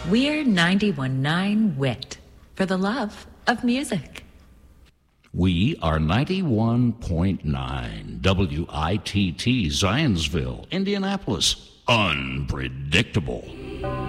We're 91.9 WIT for the love of music. We are 91.9 WITT Zionsville, Indianapolis. Unpredictable.